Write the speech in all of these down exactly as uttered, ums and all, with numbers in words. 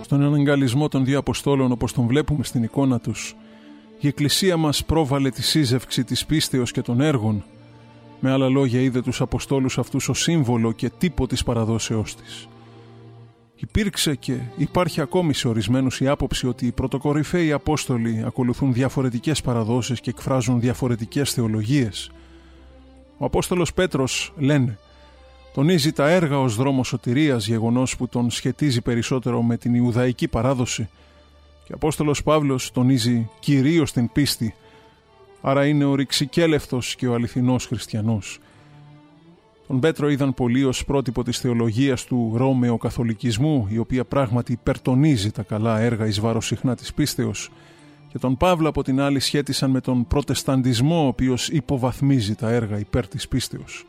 Στον εναγκαλισμό των δύο Αποστόλων, όπως τον βλέπουμε στην εικόνα τους, η Εκκλησία μας πρόβαλε τη σύζευξη της πίστεως και των έργων. Με άλλα λόγια, είδε τους Αποστόλους αυτούς ως σύμβολο και τύπο της παραδόσεώς της. Υπήρξε και υπάρχει ακόμη σε ορισμένους η άποψη ότι οι πρωτοκορυφαίοι Απόστολοι ακολουθούν διαφορετικές παραδόσεις και εκφράζουν διαφορετικές θεολογίες. Ο Απόστολος Πέτρος, λένε, τονίζει τα έργα ως δρόμο σωτηρίας, γεγονός που τον σχετίζει περισσότερο με την Ιουδαϊκή παράδοση, και ο Απόστολος Παύλος τονίζει κυρίως την πίστη, άρα είναι ο ρηξικέλευτος και ο αληθινός χριστιανός. Τον Πέτρο είδαν πολλοί ως πρότυπο της θεολογίας του Ρώμαιο καθολικισμού, η οποία πράγματι υπερτονίζει τα καλά έργα εις βάρος συχνά της πίστεως, και τον Παύλο από την άλλη σχέτισαν με τον προτεσταντισμό, ο οποίος υποβαθμίζει τα έργα υπέρ της πίστεως.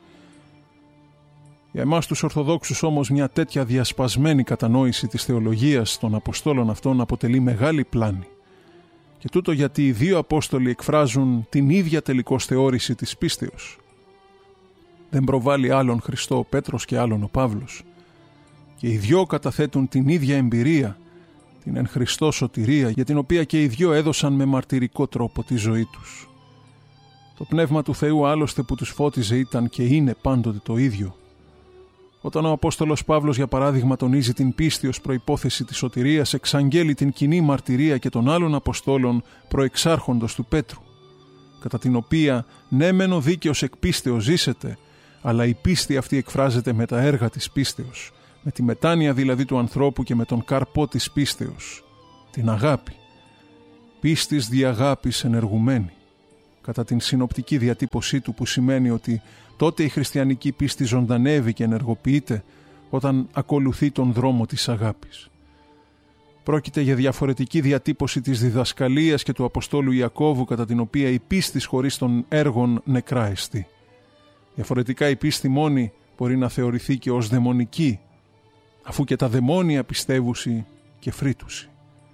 Για εμάς τους Ορθοδόξους όμως μια τέτοια διασπασμένη κατανόηση της θεολογίας των Αποστόλων αυτών αποτελεί μεγάλη πλάνη. Και τούτο γιατί οι δύο Απόστολοι εκφράζουν την ίδια τελικώς θεώρηση της πίστεως. Δεν προβάλλει άλλον Χριστό ο Πέτρος και άλλον ο Παύλος. Και οι δυο καταθέτουν την ίδια εμπειρία, την εν Χριστώ σωτηρία, για την οποία και οι δυο έδωσαν με μαρτυρικό τρόπο τη ζωή τους. Το Πνεύμα του Θεού άλλωστε που τους φώτιζε ήταν και είναι πάντοτε το ίδιο. Όταν ο Απόστολος Παύλος, για παράδειγμα, τονίζει την πίστη ως προϋπόθεση της σωτηρίας, εξαγγέλει την κοινή μαρτυρία και των άλλων Αποστόλων προεξάρχοντος του Πέτρου, κατά την οποία ναι μεν ο δίκαιος εκ πίστεως ζήσεται, αλλά η πίστη αυτή εκφράζεται με τα έργα της πίστεως, με τη μετάνοια δηλαδή του ανθρώπου και με τον καρπό της πίστεως, την αγάπη. Πίστης δι' αγάπης ενεργουμένη, κατά την συνοπτική διατύπωσή του, που σημαίνει ότι τότε η χριστιανική πίστη ζωντανεύει και ενεργοποιείται όταν ακολουθεί τον δρόμο της αγάπης. Πρόκειται για διαφορετική διατύπωση της διδασκαλίας και του Αποστόλου Ιακώβου, κατά την οποία η πίστη χωρίς των έργων νεκρά εστί. Διαφορετικά η πίστη μόνη μπορεί να θεωρηθεί και ως δαιμονική, αφού και τα δαιμόνια πιστεύουσι και φρύτουσι.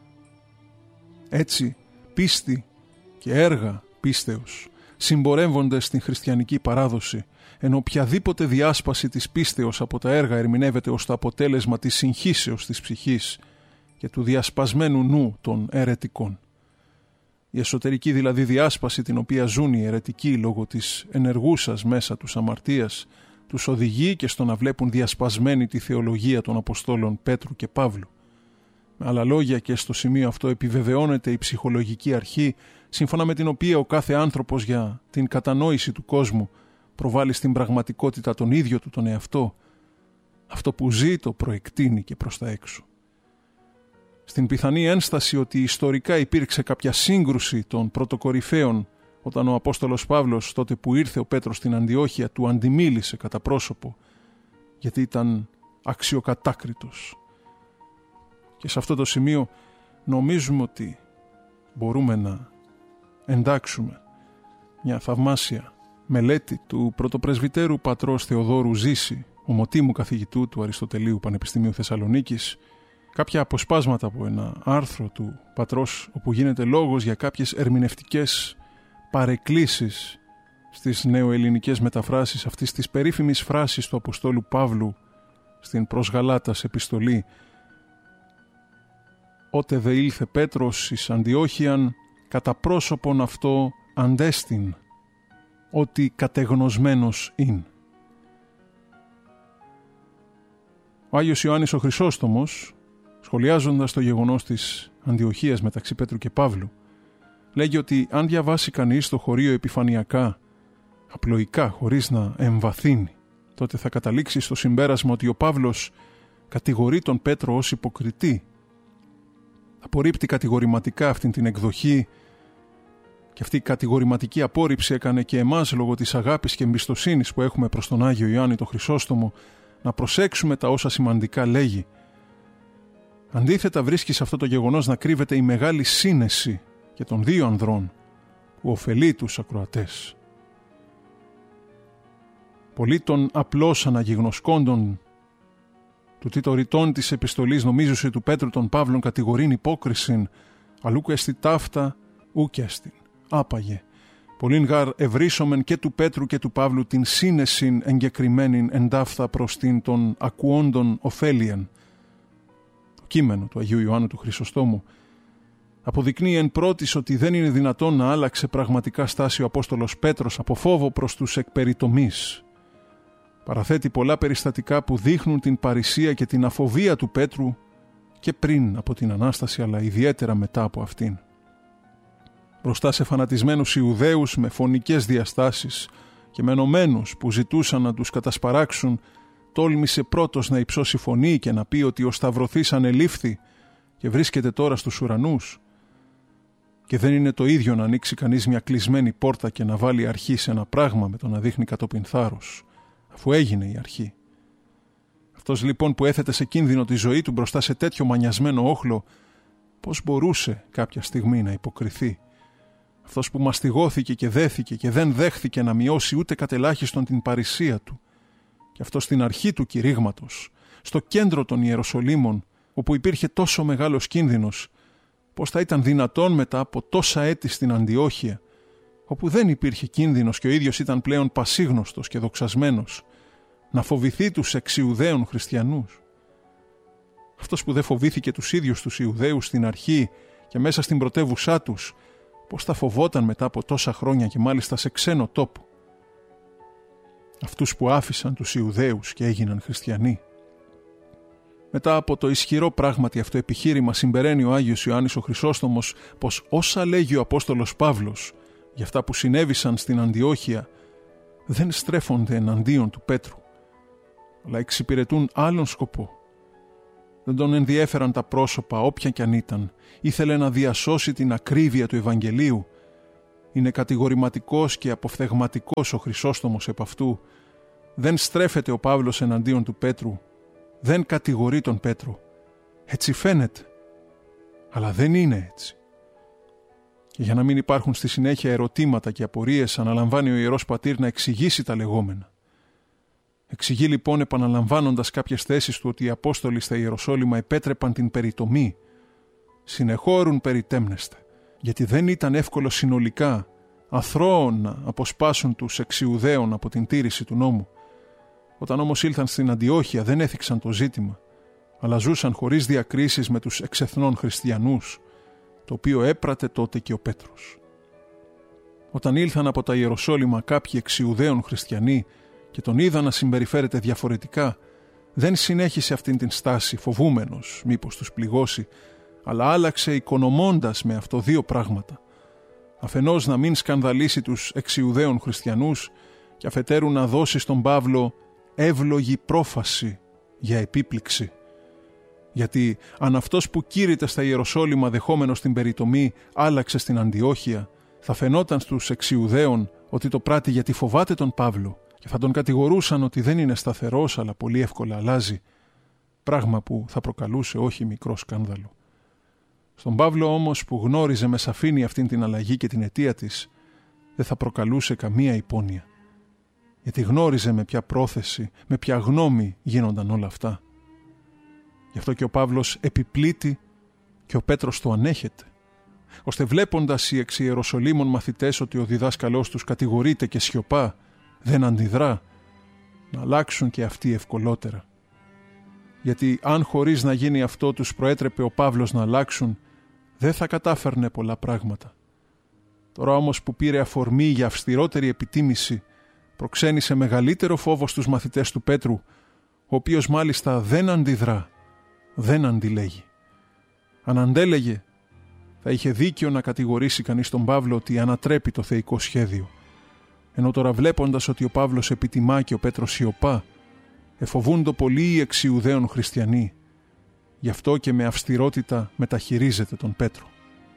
Έτσι, πίστη και έργα πίστεως συμπορεύονται στην χριστιανική παράδοση, ενώ οποιαδήποτε διάσπαση της πίστεως από τα έργα ερμηνεύεται ως το αποτέλεσμα της συγχύσεως της ψυχής και του διασπασμένου νου των αιρετικών. Η εσωτερική δηλαδή διάσπαση, την οποία ζουν οι αιρετικοί λόγω της ενεργούσας μέσα τους αμαρτίας, τους οδηγεί και στο να βλέπουν διασπασμένη τη θεολογία των Αποστόλων Πέτρου και Παύλου. Με άλλα λόγια, και στο σημείο αυτό επιβεβαιώνεται η ψυχολογική αρχή, σύμφωνα με την οποία ο κάθε άνθρωπος για την κατανόηση του κόσμου προβάλλει στην πραγματικότητα τον ίδιο του τον εαυτό. Αυτό που ζει το προεκτείνει και προς τα έξω. Στην πιθανή ένσταση ότι ιστορικά υπήρξε κάποια σύγκρουση των πρωτοκορυφαίων, όταν ο Απόστολος Παύλος, τότε που ήρθε ο Πέτρος στην Αντιόχεια, του αντιμίλησε κατά πρόσωπο, γιατί ήταν αξιοκατάκριτος. Και σε αυτό το σημείο νομίζουμε ότι μπορούμε να εντάξουμε μια θαυμάσια μελέτη του πρωτοπρεσβυτέρου πατρός Θεοδόρου Ζήση, ομοτήμου καθηγητού του Αριστοτελείου Πανεπιστημίου Θεσσαλονίκης, κάποια αποσπάσματα από ένα άρθρο του πατρός, όπου γίνεται λόγος για κάποιες ερμηνευτικές παρεκκλήσεις στις νεοελληνικές μεταφράσεις αυτής της περίφημης φράσης του Αποστόλου Παύλου στην προς Γαλάτας επιστολή: «Ότε δε ήλθε Πέτρος εις Αντιόχειαν, κατά πρόσωπον αυτό αντέστην, ότι κατεγνωσμένος ειν». Ο Άγιος Ιωάννης ο Χρυσόστομος, σχολιάζοντας το γεγονός της Αντιοχίας μεταξύ Πέτρου και Παύλου, λέγει ότι αν διαβάσει κανείς το χωρίο επιφανειακά, απλοϊκά, χωρίς να εμβαθύνει, τότε θα καταλήξει στο συμπέρασμα ότι ο Παύλος κατηγορεί τον Πέτρο ως υποκριτή. Απορρίπτει κατηγορηματικά αυτήν την εκδοχή, και αυτή η κατηγορηματική απόρριψη έκανε και εμάς, λόγω της αγάπης και εμπιστοσύνης που έχουμε προς τον Άγιο Ιωάννη τον Χρυσόστομο, να προσέξουμε τα όσα σημαντικά λέγει. Αντίθετα, βρίσκει σε αυτό το γεγονός να κρύβεται η μεγάλη σύνεση και των δύο ανδρών που ωφελεί τους ακροατές. Πολλοί των απλώς αναγιγνωσκόντων του τι το ρητών της επιστολής νομίζουσε του Πέτρου των Παύλων κατηγορήν υπόκρισιν, αλλούκ εστι ταύτα ούκ εστιν. Άπαγε. Πολλήν γαρ ευρύσομεν και του Πέτρου και του Παύλου την σύνεσιν εγκεκριμένην εντάφθα προς την των ακουόντων ωφέλιαν. το κείμενο του Αγίου Ιωάννου του Χρυσοστόμου, αποδεικνύει εν πρώτης ότι δεν είναι δυνατόν να άλλαξε πραγματικά στάση ο Απόστολος Πέτρος από φόβο προς τους εκπεριτομείς. Παραθέτει πολλά περιστατικά που δείχνουν την παρησία και την αφοβία του Πέτρου και πριν από την Ανάσταση, αλλά ιδιαίτερα μετά από αυτήν. Μπροστά σε φανατισμένους Ιουδαίους με φωνικές διαστάσεις και με ενωμένους που ζητούσαν να τους κατασπαράξουν, τόλμησε πρώτος να υψώσει φωνή και να πει ότι ο Σταυρωθής ανελήφθη και βρίσκεται τώρα στους ουρανούς. Και δεν είναι το ίδιο να ανοίξει κανείς μια κλεισμένη πόρτα και να βάλει αρχή σε ένα πράγμα με το να δείχνει κατόπιν θάρρος, αφού έγινε η αρχή. Αυτός λοιπόν που έθετε σε κίνδυνο τη ζωή του μπροστά σε τέτοιο μανιασμένο όχλο, πώς μπορούσε κάποια στιγμή να υποκριθεί? Αυτός που μαστιγώθηκε και δέθηκε και δεν δέχθηκε να μειώσει ούτε κατελάχιστον την παρησία του, και αυτό στην αρχή του κηρύγματος, στο κέντρο των Ιεροσολύμων, όπου υπήρχε τόσο μεγάλος κίνδυνος, πώς θα ήταν δυνατόν μετά από τόσα έτη στην Αντιόχεια, όπου δεν υπήρχε κίνδυνος και ο ίδιος ήταν πλέον πασίγνωστος και δοξασμένος, να φοβηθεί τους εξιουδαίων χριστιανούς? Αυτός που δεν φοβήθηκε τους ίδιους τους Ιουδαίους στην αρχή και μέσα στην πρωτεύουσά τους, πώς θα φοβόταν μετά από τόσα χρόνια και μάλιστα σε ξένο τόπο? Αυτούς που άφησαν τους Ιουδαίους και έγιναν χριστιανοί. Μετά από το ισχυρό πράγματι αυτό επιχείρημα συμπεραίνει ο Άγιος Ιωάννης ο Χρυσόστομος πως όσα λέγει ο Απόστολος Παύλος για αυτά που συνέβησαν στην Αντιόχεια δεν στρέφονται εναντίον του Πέτρου, αλλά εξυπηρετούν άλλον σκοπό. Δεν τον ενδιέφεραν τα πρόσωπα όποια κι αν ήταν, ήθελε να διασώσει την ακρίβεια του Ευαγγελίου. Είναι κατηγορηματικός και αποφθεγματικός ο Χρυσόστομος επ' αυτού. Δεν στρέφεται ο Παύλος εναντίον του Πέτρου, δεν κατηγορεί τον Πέτρο. Έτσι φαίνεται, αλλά δεν είναι έτσι. Και για να μην υπάρχουν στη συνέχεια ερωτήματα και απορίες, αναλαμβάνει ο Ιερός Πατήρ να εξηγήσει τα λεγόμενα. Εξηγεί λοιπόν επαναλαμβάνοντας κάποιες θέσεις του ότι οι Απόστολοι στα Ιεροσόλυμα επέτρεπαν την περιτομή. Συνεχώρουν περιτέμνεστε, γιατί δεν ήταν εύκολο συνολικά αθρώων να αποσπάσουν τους εξιουδαίων από την τήρηση του νόμου. Όταν όμως ήλθαν στην Αντιόχεια δεν έθιξαν το ζήτημα, αλλά ζούσαν χωρίς διακρίσεις με τους εξεθνών χριστιανούς, το οποίο έπρατε τότε και ο Πέτρος. Όταν ήλθαν από τα Ιεροσόλυμα κάποιοι εξιουδαίων χριστιανοί και τον είδαν να συμπεριφέρεται διαφορετικά, δεν συνέχισε αυτήν την στάση φοβούμενος μήπως τους πληγώσει, αλλά άλλαξε οικονομώντας με αυτό δύο πράγματα. Αφενός να μην σκανδαλίσει τους εξιουδαίων χριστιανούς και αφετέρου να δώσει στον Παύλο εύλογη πρόφαση για επίπληξη. Γιατί αν αυτός που κήρυτε στα Ιεροσόλυμα δεχόμενος την περιτομή άλλαξε στην Αντιόχεια, θα φαινόταν στους εξιουδαίων ότι το πράττει γιατί φοβάται τον Παύλο και θα τον κατηγορούσαν ότι δεν είναι σταθερός αλλά πολύ εύκολα αλλάζει, πράγμα που θα προκαλούσε όχι μικρό σκάνδαλο. Στον Παύλο όμως που γνώριζε με σαφήνεια αυτήν την αλλαγή και την αιτία της, δεν θα προκαλούσε καμία υπόνοια. Γιατί γνώριζε με ποια πρόθεση, με ποια γνώμη γίνονταν όλα αυτά. Γι' αυτό και ο Παύλος επιπλήττει και ο Πέτρος το ανέχεται, ώστε βλέποντας οι εξ Ιεροσολύμων μαθητές ότι ο διδάσκαλός τους κατηγορείται και σιωπά, δεν αντιδρά, να αλλάξουν και αυτοί ευκολότερα. Γιατί αν χωρίς να γίνει αυτό τους προέτρεπε ο Παύλος να αλλάξουν, δεν θα κατάφερνε πολλά πράγματα. Τώρα όμως που πήρε αφορμή για αυστηρότερη επιτίμηση, προξένησε μεγαλύτερο φόβο στους μαθητές του Πέτρου, ο οποίος μάλιστα δεν αντιδρά, δεν αντιλέγει. Αν αντέλεγε, θα είχε δίκιο να κατηγορήσει κανείς τον Παύλο ότι ανατρέπει το θεϊκό σχέδιο. Ενώ τώρα βλέποντας ότι ο Παύλος επιτιμά και ο Πέτρος σιωπά, εφοβούντο πολύ οι εξιουδαίων χριστιανοί. Γι' αυτό και με αυστηρότητα μεταχειρίζεται τον Πέτρο.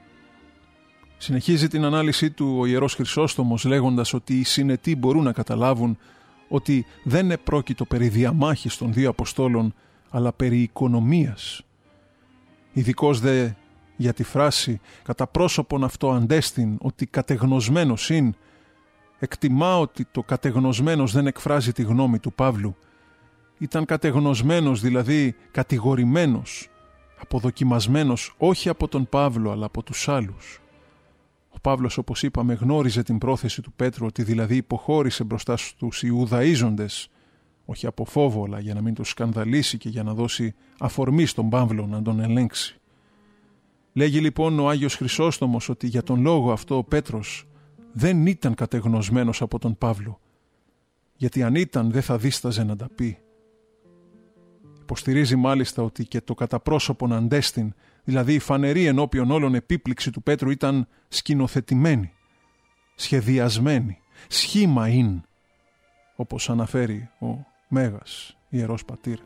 Συνεχίζει την ανάλυση του ο Ιερός Χρυσόστομος λέγοντας ότι οι συνετοί μπορούν να καταλάβουν ότι δεν επρόκειτο περί διαμάχης των δύο Αποστόλων, αλλά περί οικονομίας. Ειδικώς δε για τη φράση «κατά πρόσωπον αυτό αντέστην ότι κατεγνωσμένος ειν», εκτιμά ότι το κατεγνωσμένος δεν εκφράζει τη γνώμη του Παύλου. Ήταν κατεγνωσμένος, δηλαδή κατηγορημένος, αποδοκιμασμένος όχι από τον Παύλο αλλά από τους άλλους. Ο Παύλος, όπως είπαμε, γνώριζε την πρόθεση του Πέτρου, ότι δηλαδή υποχώρησε μπροστά στους Ιουδαΐζοντες, όχι από φόβο, αλλά για να μην τον σκανδαλίσει και για να δώσει αφορμή στον Παύλο να τον ελέγξει. Λέγει λοιπόν ο Άγιος Χρυσόστομος ότι για τον λόγο αυτό ο Πέτρος δεν ήταν κατεγνωσμένος από τον Παύλο, γιατί αν ήταν δεν θα δίσταζε να τα πει. Υποστηρίζει μάλιστα ότι και το κατά πρόσωπον αντέστην, δηλαδή η φανερή ενώπιον όλων επίπληξη του Πέτρου ήταν σκηνοθετημένη, σχεδιασμένη, σχήμα ειν, όπως αναφέρει ο Μέγας Ιερός Πατήρ.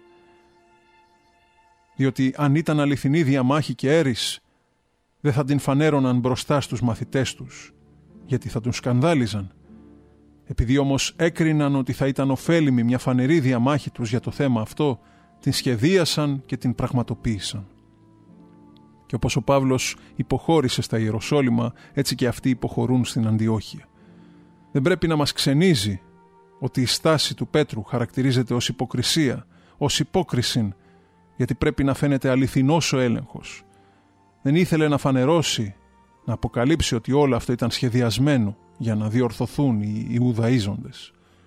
Διότι αν ήταν αληθινή διαμάχη και έρης, δεν θα την φανέρωναν μπροστά στους μαθητές τους, γιατί θα τον σκανδάλιζαν. Επειδή όμως έκριναν ότι θα ήταν ωφέλιμη μια φανερή διαμάχη τους για το θέμα αυτό, την σχεδίασαν και την πραγματοποίησαν. Και όπως ο Παύλος υποχώρησε στα Ιεροσόλυμα, έτσι και αυτοί υποχωρούν στην Αντιόχεια. Δεν πρέπει να μας ξενίζει ότι η στάση του Πέτρου χαρακτηρίζεται ως υποκρισία, ως υπόκρισιν, γιατί πρέπει να φαίνεται αληθινός ο έλεγχος. Δεν ήθελε να φανερώσει, να αποκαλύψει ότι όλο αυτό ήταν σχεδιασμένο για να διορθωθούν οι Ιουδαΐζοντες.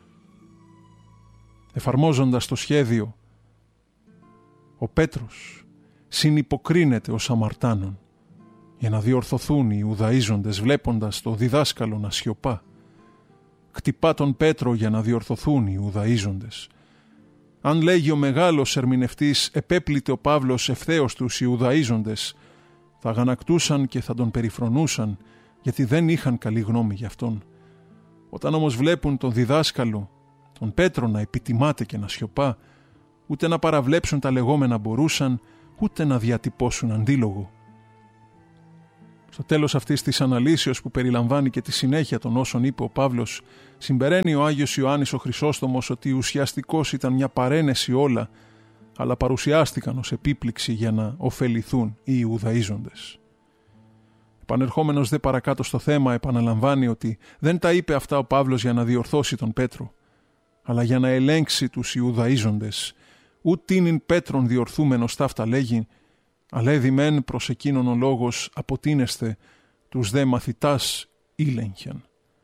Εφαρμόζοντας το σχέδιο, ο Πέτρος συνυποκρίνεται ως αμαρτάνων για να διορθωθούν οι Ιουδαΐζοντες, βλέποντας το διδάσκαλο να σιωπά. Κτυπά τον Πέτρο για να διορθωθούν οι Ιουδαΐζοντες. Αν λέγει ο μεγάλος ερμηνευτής επέπλητε ο Παύλος ευθέως τους Ιουδαΐζοντες, θα αγανακτούσαν και θα τον περιφρονούσαν, γιατί δεν είχαν καλή γνώμη γι' αυτόν. Όταν όμως βλέπουν τον διδάσκαλο, τον Πέτρο να επιτιμάται και να σιωπά, ούτε να παραβλέψουν τα λεγόμενα μπορούσαν, ούτε να διατυπώσουν αντίλογο. Στο τέλος αυτής της αναλύσεως που περιλαμβάνει και τη συνέχεια των όσων είπε ο Παύλος, συμπεραίνει ο Άγιος Ιωάννης ο Χρυσόστομος ότι ουσιαστικώς ήταν μια παρένεση όλα, αλλά παρουσιάστηκαν ως επίπληξη για να ωφεληθούν οι Ιουδαΐζοντες. Επανερχόμενος δε παρακάτω στο θέμα, επαναλαμβάνει ότι δεν τα είπε αυτά ο Παύλος για να διορθώσει τον Πέτρο, αλλά για να ελέγξει τους Ιουδαΐζοντες. Ούτιν ειν Πέτρον διορθούμενος ταύτα λέγει, αλλά εδημέν προς εκείνον ο λόγος αποτείνεστε τους δε μαθητάς ήλεγχεν.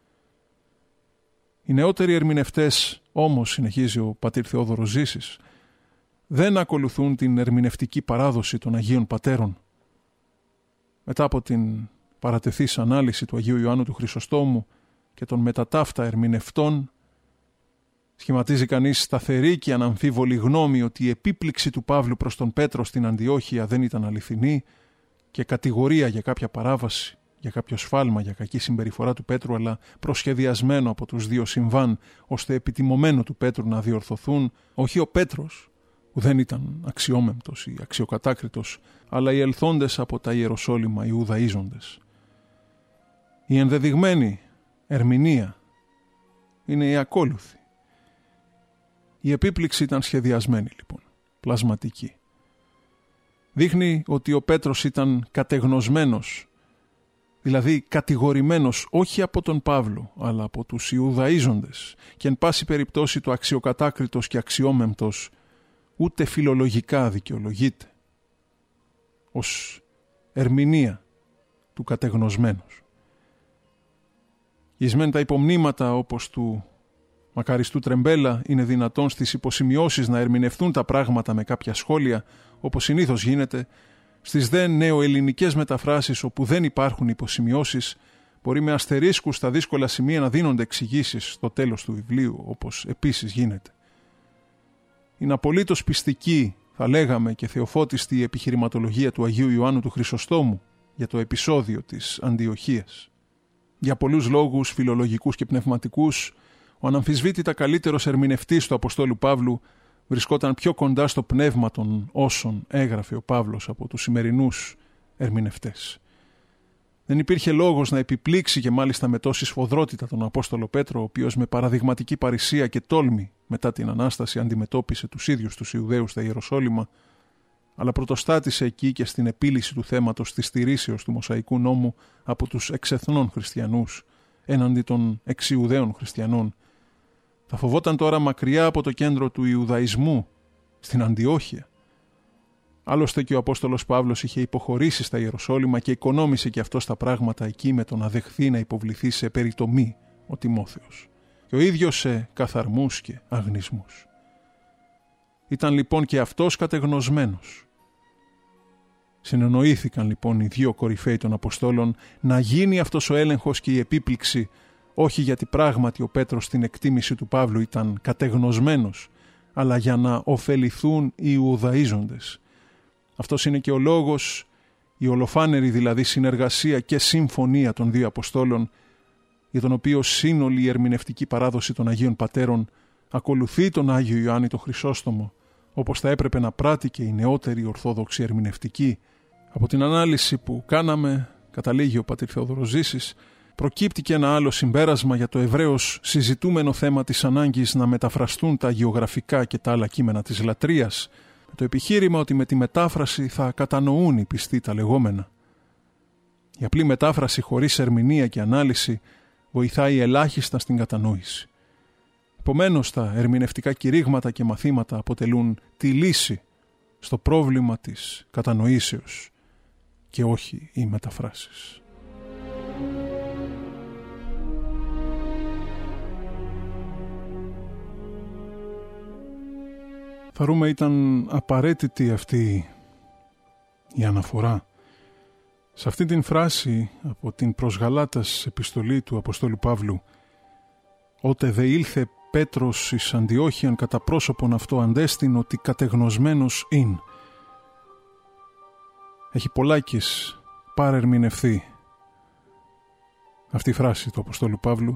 Οι νεότεροι ερμηνευτές όμως, συνεχίζει ο πατήρ Θεόδωρος Ζήσης, δεν ακολουθούν την ερμηνευτική παράδοση των Αγίων Πατέρων. Μετά από την παρατεθής ανάλυση του Αγίου Ιωάννου του Χρυσοστόμου και των μετατάφτα ερμηνευτών, σχηματίζει κανείς σταθερή και αναμφίβολη γνώμη ότι η επίπληξη του Παύλου προς τον Πέτρο στην Αντιόχεια δεν ήταν αληθινή και κατηγορία για κάποια παράβαση, για κάποιο σφάλμα, για κακή συμπεριφορά του Πέτρου, αλλά προσχεδιασμένο από τους δύο συμβάν, ώστε επιτιμωμένο του Πέτρου να διορθωθούν όχι ο Πέτρος, που δεν ήταν αξιόμεμπτος ή αξιοκατάκριτος, αλλά οι ελθόντες από τα Ιεροσόλυμα, οι Ιουδαΐζοντες. Η ενδεδειγμένη ερμηνεία είναι η ακόλουθη. Η επίπληξη ήταν σχεδιασμένη λοιπόν, πλασματική. Δείχνει ότι ο Πέτρος ήταν κατεγνωσμένος, δηλαδή κατηγορημένος όχι από τον Παύλο, αλλά από τους Ιουδαΐζοντες και εν πάση περιπτώσει το αξιοκατάκριτος και αξιόμεμπτος ούτε φιλολογικά δικαιολογείται ως ερμηνεία του κατεγνωσμένος. Εις τα υπομνήματα όπως του μακαριστού Τρεμπέλα είναι δυνατόν στις υποσημειώσεις να ερμηνευτούν τα πράγματα με κάποια σχόλια, όπως συνήθως γίνεται. Στις δε νεοελληνικές μεταφράσεις όπου δεν υπάρχουν υποσημειώσεις, μπορεί με αστερίσκους στα δύσκολα σημεία να δίνονται εξηγήσεις στο τέλος του βιβλίου, όπως επίσης γίνεται. Είναι απολύτως πιστική, θα λέγαμε, και θεοφώτιστη η επιχειρηματολογία του Αγίου Ιωάννου του Χρυσοστόμου για το επεισόδιο της Αντιοχίας. Για πολλούς λόγους φιλολογικούς και πνευματικούς, ο αναμφισβήτητα καλύτερος ερμηνευτής του Αποστόλου Παύλου βρισκόταν πιο κοντά στο πνεύμα των όσων έγραφε ο Παύλος από τους σημερινούς ερμηνευτές. Δεν υπήρχε λόγος να επιπλήξει και μάλιστα με τόση σφοδρότητα τον Απόστολο Πέτρο, ο οποίος με παραδειγματική παρησία και τόλμη μετά την Ανάσταση αντιμετώπισε τους ίδιους τους Ιουδαίους στα Ιεροσόλυμα, αλλά πρωτοστάτησε εκεί και στην επίλυση του θέματος της στηρίσεως του Μωσαϊκού νόμου από τους εξεθνών χριστιανούς έναντι των εξιουδαίων χριστιανών. Θα φοβόταν τώρα μακριά από το κέντρο του Ιουδαϊσμού, στην Αντιόχεια. Άλλωστε και ο Απόστολος Παύλος είχε υποχωρήσει στα Ιεροσόλυμα και οικονόμησε και αυτό τα πράγματα εκεί με το να δεχθεί να υποβληθεί σε περιτομή ο Τιμόθεος. Και ο ίδιος σε καθαρμούς και αγνισμούς. Ήταν λοιπόν και αυτός κατεγνωσμένος. Συνεννοήθηκαν λοιπόν οι δύο κορυφαίοι των Αποστόλων να γίνει αυτός ο έλεγχος και η επίπληξη, όχι γιατί πράγματι ο Πέτρος στην εκτίμηση του Παύλου ήταν κατεγνωσμένος, αλλά για να ωφεληθούν οι Ιουδαΐζοντες. Αυτός είναι και ο λόγος, η ολοφάνερη δηλαδή συνεργασία και συμφωνία των δύο Αποστόλων, για τον οποίο σύνολη η ερμηνευτική παράδοση των Αγίων Πατέρων ακολουθεί τον Άγιο Ιωάννη το Χρυσόστομο, όπως θα έπρεπε να πράττει και η νεότερη Ορθόδοξη ερμηνευτική. Από την ανάλυση που κάναμε, καταλήγει ο πατήρ Θεόδωρος Ζήσης, προκύπτει και ένα άλλο συμπέρασμα για το ευρέως συζητούμενο θέμα της ανάγκης να μεταφραστούν τα αγιογραφικά και τα άλλα κείμενα της λατρείας, με το επιχείρημα ότι με τη μετάφραση θα κατανοούν οι πιστοί τα λεγόμενα. Η απλή μετάφραση χωρίς ερμηνεία και ανάλυση βοηθάει ελάχιστα στην κατανόηση. Επομένως, τα ερμηνευτικά κηρύγματα και μαθήματα αποτελούν τη λύση στο πρόβλημα της κατανοήσεως και όχι οι μεταφράσεις. Θεωρούμε ήταν απαραίτητη αυτή η αναφορά σε αυτή την φράση από την προς Γαλάτας επιστολή του Αποστόλου Παύλου, «Ότε δε ήλθε Πέτρος εις Αντιόχειαν κατά πρόσωπον αυτό αντέστην ότι κατεγνωσμένος ειν». Έχει πολλάκις παρερμηνευθεί αυτή η φράση του Αποστόλου Παύλου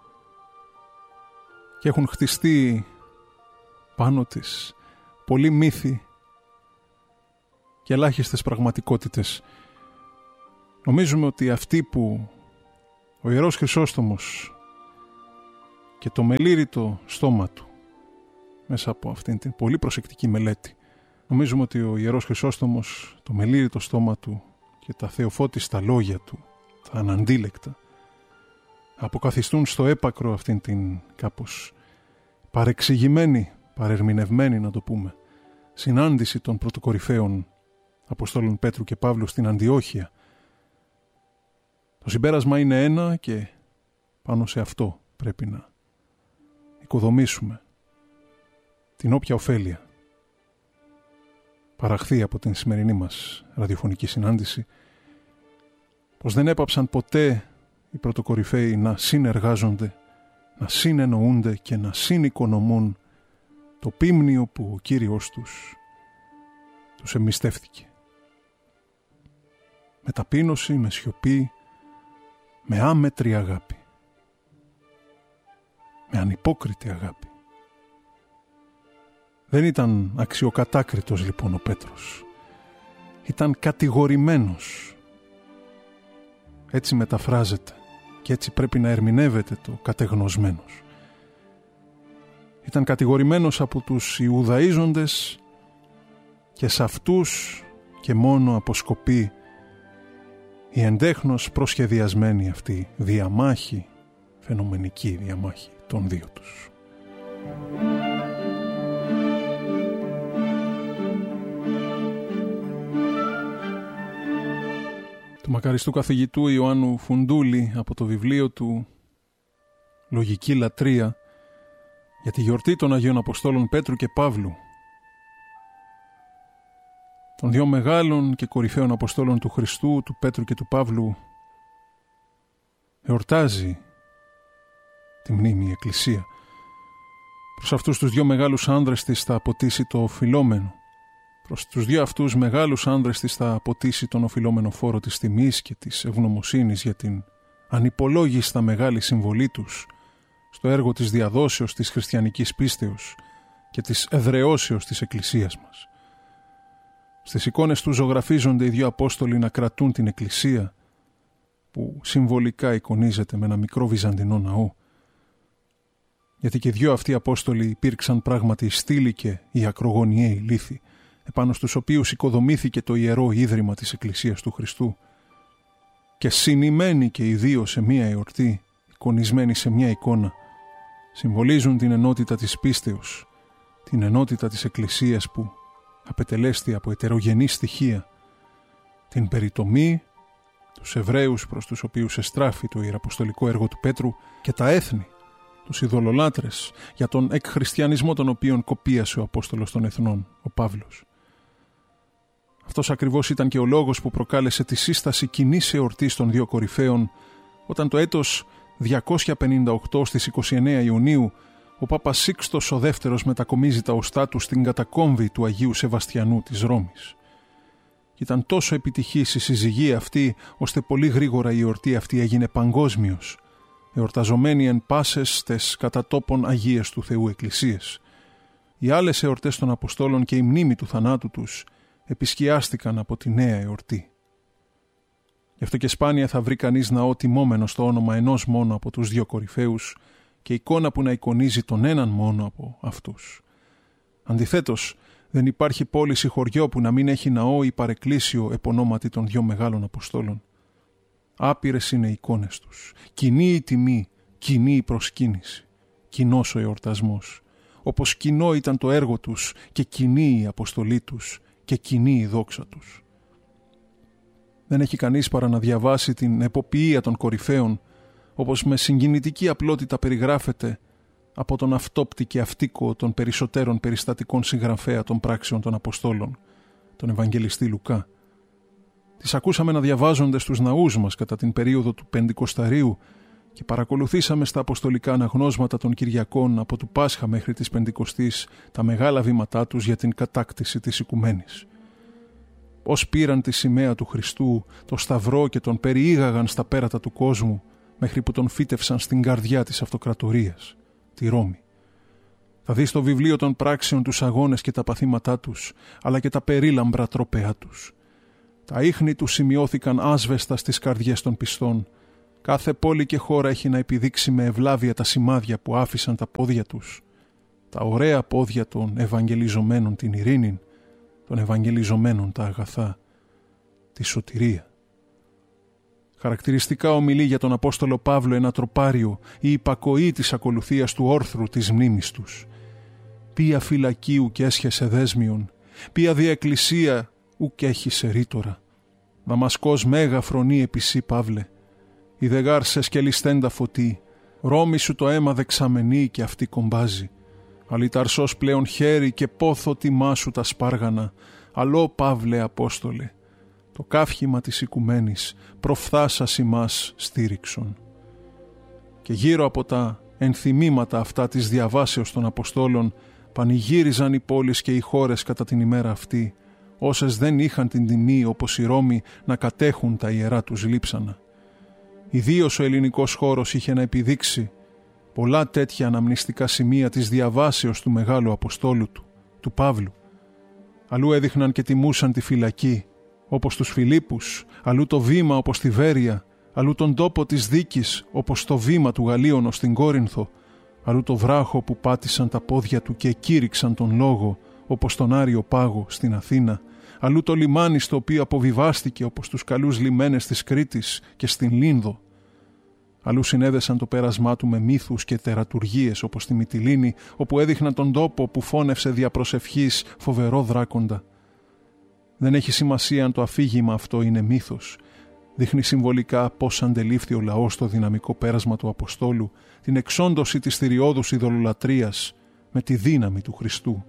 και έχουν χτιστεί πάνω της πολλοί μύθοι και ελάχιστες πραγματικότητες. Νομίζουμε ότι αυτοί που ο Ιερός Χρυσόστομος και το μελήρητο στόμα του, μέσα από αυτήν την πολύ προσεκτική μελέτη, νομίζουμε ότι ο Ιερός Χρυσόστομος, το μελήρητο στόμα του και τα θεοφώτιστα λόγια του, τα αναντίλεκτα, αποκαθιστούν στο έπακρο αυτήν την κάπως παρεξηγημένη, παρερμηνευμένη να το πούμε, συνάντηση των πρωτοκορυφαίων Αποστόλων Πέτρου και Παύλου στην Αντιόχεια. Το συμπέρασμα είναι ένα και πάνω σε αυτό πρέπει να οικοδομήσουμε την όποια ωφέλεια παραχθεί από την σημερινή μας ραδιοφωνική συνάντηση, πως δεν έπαψαν ποτέ οι πρωτοκορυφαίοι να συνεργάζονται, να συνεννοούνται και να συνοικονομούν το πίμνιο που ο Κύριος τους τους εμπιστεύθηκε. Με ταπείνωση, με σιωπή, με άμετρη αγάπη, με ανυπόκριτη αγάπη. Δεν ήταν αξιοκατάκριτος λοιπόν ο Πέτρος. Ήταν κατηγορημένος. Έτσι μεταφράζεται και έτσι πρέπει να ερμηνεύεται το κατεγνωσμένος. Ήταν κατηγορημένος από τους Ιουδαΐζοντες και σε αυτούς και μόνο αποσκοπεί η εντέχνος προσχεδιασμένη αυτή διαμάχη, φαινομενική διαμάχη των δύο τους. Του μακαριστού καθηγητού Ιωάννου Φουντούλη από το βιβλίο του «Λογική λατρεία» για τη γιορτή των Αγίων Αποστόλων Πέτρου και Παύλου, των δύο μεγάλων και κορυφαίων Αποστόλων του Χριστού, του Πέτρου και του Παύλου, εορτάζει τη μνήμη η Εκκλησία. Προς αυτούς τους δύο μεγάλους άνδρες της θα αποτίσει το οφειλόμενο. Προς τους δύο αυτούς μεγάλους άνδρες της θα αποτίσει τον οφειλόμενο φόρο της τιμής και της ευγνωμοσύνης για την ανυπολόγιστα μεγάλη συμβολή τους στο έργο της διαδόσεως της χριστιανικής πίστεως και της εδραιώσεως της Εκκλησίας μας. Στις εικόνες του ζωγραφίζονται οι δύο Απόστολοι να κρατούν την Εκκλησία, που συμβολικά εικονίζεται με ένα μικρό βυζαντινό ναό. Γιατί και δύο αυτοί Απόστολοι υπήρξαν πράγματι οι στήλοι και οι ακρογωνιαίοι λίθοι, επάνω στους οποίους οικοδομήθηκε το ιερό ίδρυμα της Εκκλησίας του Χριστού, και συνημένοι και οι δύο σε μία εορτή, εικονισμένοι σε μία εικόνα, συμβολίζουν την ενότητα της πίστεως, την ενότητα της Εκκλησίας που απετελέστη από ετερογενή στοιχεία, την περιτομή, τους Εβραίους προς τους οποίους εστράφει το ιεραποστολικό έργο του Πέτρου και τα έθνη, τους ειδωλολάτρες, για τον εκχριστιανισμό τον οποίον κοπίασε ο Απόστολος των Εθνών, ο Παύλος. Αυτός ακριβώς ήταν και ο λόγος που προκάλεσε τη σύσταση κοινής εορτής των δύο κορυφαίων, όταν το έτος διακόσια πενήντα οκτώ στις είκοσι εννέα Ιουνίου ο Πάπας Σίξτος ο δεύτερος μετακομίζει τα οστά του στην κατακόμβη του Αγίου Σεβαστιανού της Ρώμης. Ήταν τόσο επιτυχής η συζυγία αυτή, ώστε πολύ γρήγορα η εορτή αυτή έγινε παγκόσμιος, εορταζομένη εν πάσες τες κατά τόπον Αγίες του Θεού εκκλησίες. Οι άλλες εορτές των Αποστόλων και η μνήμη του θανάτου τους επισκιάστηκαν από τη νέα εορτή. Γι' αυτό και σπάνια θα βρει κανείς ναό τιμόμενο στο όνομα ενός μόνο από τους δύο κορυφαίους και εικόνα που να εικονίζει τον έναν μόνο από αυτούς. Αντιθέτως, δεν υπάρχει πόλης ή χωριό που να μην έχει ναό ή παρεκκλήσιο επωνόματι των δύο μεγάλων Αποστόλων. Άπειρες είναι οι εικόνες τους, κοινή η τιμή, κοινή η προσκύνηση, κοινός ο εορτασμός, όπως κοινό ήταν το έργο τους και κοινή η αποστολή τους και κοινή η δόξα τους. Δεν έχει κανείς παρά να διαβάσει την εποποιία των κορυφαίων, όπως με συγκινητική απλότητα περιγράφεται από τον αυτόπτη και αυτίκο των περισσότερων περιστατικών συγγραφέα των πράξεων των Αποστόλων, τον Ευαγγελιστή Λουκά. Τις ακούσαμε να διαβάζονται στους ναούς μας κατά την περίοδο του Πεντηκοσταρίου και παρακολουθήσαμε στα αποστολικά αναγνώσματα των Κυριακών από του Πάσχα μέχρι της Πεντηκοστής τα μεγάλα βήματά τους για την κατάκτηση της οικουμένης. Πώς πήραν τη σημαία του Χριστού, το σταυρό και τον περιήγαγαν στα πέρατα του κόσμου, μέχρι που τον φύτευσαν στην καρδιά της αυτοκρατορίας, τη Ρώμη. Θα δεις στο βιβλίο των πράξεων τους αγώνες και τα παθήματά τους, αλλά και τα περίλαμπρα τροπέα τους. Τα ίχνη τους σημειώθηκαν άσβεστα στις καρδιές των πιστών. Κάθε πόλη και χώρα έχει να επιδείξει με ευλάβεια τα σημάδια που άφησαν τα πόδια τους. Τα ωραία πόδια των ευαγγελιζομένων την ειρήνη, των ευαγγελιζομένων τα αγαθά, τη σωτηρία. Χαρακτηριστικά ομιλεί για τον Απόστολο Παύλο ένα τροπάριο, η υπακοή της ακολουθίας του όρθρου της μνήμης τους. Ποια φυλακίου κι έσχεσε δέσμιον, ποια διαεκκλησία ουκ έχει σε ρήτορα. Δαμασκός μέγα φρονεί επισή Παύλε, η δεγάρ σε σκελιστέντα φωτί, Ρώμη σου το αίμα δεξαμενή και αυτή κομπάζει. Αλιταρσός πλέον χέρι και πόθο τιμά σου τα σπάργανα, αλό Παύλε Απόστολε. Το καύχημα της οικουμένης προφθάσας ημάς στήριξον. Και γύρω από τα ενθυμήματα αυτά της διαβάσεως των Αποστόλων πανηγύριζαν οι πόλεις και οι χώρες κατά την ημέρα αυτή, όσες δεν είχαν την τιμή όπως οι Ρώμοι να κατέχουν τα ιερά τους λείψανα. Ιδίως ο ελληνικός χώρος είχε να επιδείξει πολλά τέτοια αναμνηστικά σημεία της διαβάσεως του μεγάλου Αποστόλου του, του Παύλου. Αλλού έδειχναν και τιμούσαν τη φυλακή, όπως τους Φιλίππους, αλλού το βήμα όπως τη Βέρεια, αλλού τον τόπο της δίκης όπως το βήμα του Γαλλίωνος στην Κόρινθο, αλλού το βράχο που πάτησαν τα πόδια του και κήρυξαν τον λόγο όπως τον Άριο Πάγο στην Αθήνα, αλλού το λιμάνι στο οποίο αποβιβάστηκε όπως τους καλούς λιμένες της Κρήτης και στην Λίνδο. Αλλού συνέδεσαν το πέρασμά του με μύθους και τερατουργίες όπως στη Μυτιλήνη, όπου έδειχναν τον τόπο που φώνευσε δια προσευχής φοβερό δράκοντα. Δεν έχει σημασία αν το αφήγημα αυτό είναι μύθος. Δείχνει συμβολικά πώς αντελήφθη ο λαός το δυναμικό πέρασμα του Αποστόλου, την εξόντωση της θηριώδους ειδωλολατρίας με τη δύναμη του Χριστού.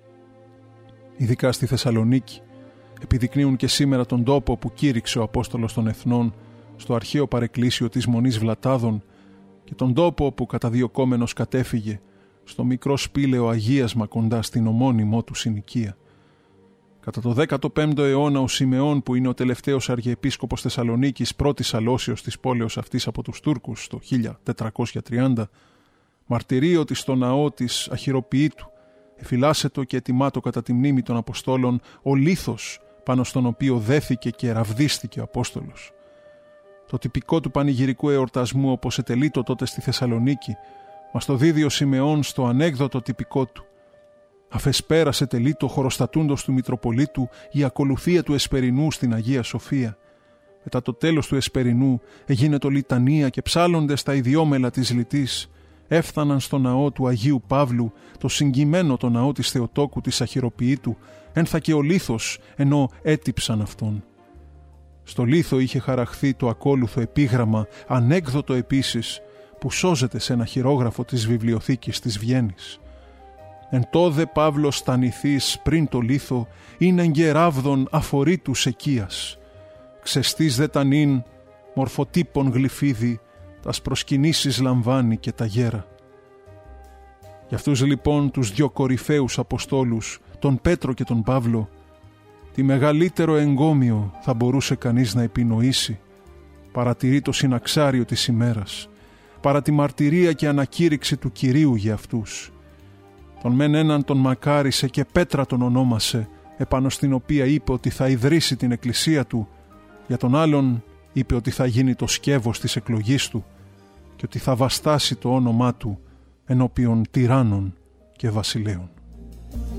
Ειδικά στη Θεσσαλονίκη επιδεικνύουν και σήμερα τον τόπο που κήρυξε ο Απόστολος των Εθνών στο αρχαίο παρεκκλήσιο της Μονής Βλατάδων και τον τόπο που καταδιωκόμενος κατέφυγε στο μικρό σπήλαιο αγίασμα κοντά στην ομώνυμό του συνοικία. Κατά το δέκατο πέμπτο αιώνα ο Σιμεών, που είναι ο τελευταίος αρχιεπίσκοπος Θεσσαλονίκης, πρώτης αλώσεως της πόλεως αυτής από τους Τούρκους το χίλια τετρακόσια τριάντα, μαρτυρεί ότι στο ναό της Αχυροποιήτου εφυλάσσετο και ετοιμάτο κατά τη μνήμη των Αποστόλων ο λίθος πάνω στον οποίο δέθηκε και ραβδίστηκε ο Απόστολος. Το τυπικό του πανηγυρικού εορτασμού όπως ετελείτο τότε στη Θεσσαλονίκη μας το δίδει ο Σιμεών στο ανέκδοτο τυπικό του. Αφεσπέρασε τελείτο χωροστατούντος του Μητροπολίτου η ακολουθία του Εσπερινού στην Αγία Σοφία. Μετά το τέλος του Εσπερινού έγινε το λιτανία και ψάλλοντες τα ιδιόμελα της λιτής έφθαναν στο ναό του Αγίου Παύλου, το συγκειμένο το ναό της Θεοτόκου της Αχυροποιήτου, ένθα και ο λίθος ενώ έτυψαν αυτόν. Στο λίθο είχε χαραχθεί το ακόλουθο επίγραμμα, ανέκδοτο επίσης, που σώζεται σε ένα χειρόγραφο της βιβλιοθήκης της Βιέννης. Εν τόδε Παύλος στανηθής πριν το λίθο, είναι γεράβδον αφορήτους εκείας. Ξεστής δε τανήν, μορφοτύπων γλυφίδι, τας προσκυνήσεις λαμβάνει και τα γέρα. Για αυτούς λοιπόν τους δυο κορυφαίους Αποστόλους, τον Πέτρο και τον Παύλο, τι μεγαλύτερο εγκόμιο θα μπορούσε κανείς να επινοήσει, παρατηρεί το συναξάριο της ημέρας, παρά τη μαρτυρία και ανακήρυξη του Κυρίου για αυτούς. Τον μεν έναν τον μακάρισε και Πέτρα τον ονόμασε, επάνω στην οποία είπε ότι θα ιδρύσει την εκκλησία του, για τον άλλον είπε ότι θα γίνει το σκεύος της εκλογής του και ότι θα βαστάσει το όνομά του ενώπιον τυράννων και βασιλέων.